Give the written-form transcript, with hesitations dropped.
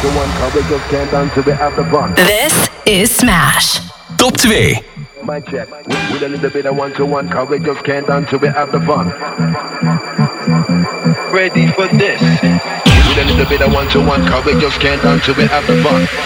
to one, cause we just can't dance till we have the fun. This is Smash. Top 2. Mic check. With a little bit of one to one, cause we just can't dance till we have the fun. Ready for this? With a little bit of one to one, cause we just can't dance till we have the fun.